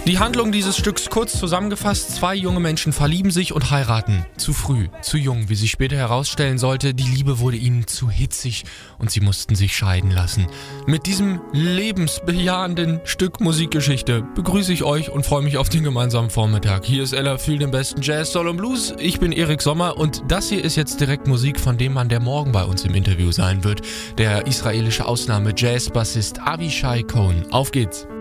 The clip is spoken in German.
Die Handlung dieses Stücks kurz zusammengefasst: 2 junge Menschen verlieben sich und heiraten. Zu früh, zu jung, wie sich später herausstellen sollte. Die Liebe wurde ihnen zu hitzig und sie mussten sich scheiden lassen. Mit diesem lebensbejahenden Stück Musikgeschichte begrüße ich euch und freue mich auf den gemeinsamen Vormittag. Hier ist Ella für den besten Jazz, Soul und Blues. Ich bin Erik Sommer und das hier ist jetzt direkt Musik von dem Mann, der morgen bei uns im Interview sein wird. Der israelische Ausnahme-Jazz-Bassist Avishai Cohen. Auf geht's!